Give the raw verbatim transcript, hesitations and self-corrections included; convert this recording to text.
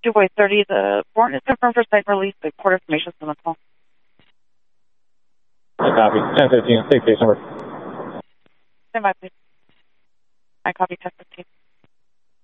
two boy thirty, the warrant is confirmed for site release. The court information is on the call. Copy. ten fifteen, state case number. Stand by, please. I copy ten fifteen.